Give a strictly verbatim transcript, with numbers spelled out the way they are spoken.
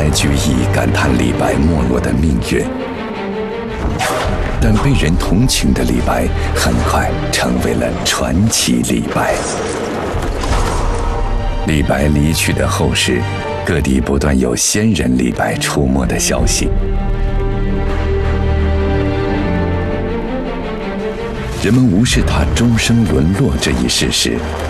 在举椅感叹李白没落的命运，但被人同情的李白很快成为了传奇李白。李白离去的后世，各地不断有仙人李白出没的消息。人们无视他终生沦落这一事实，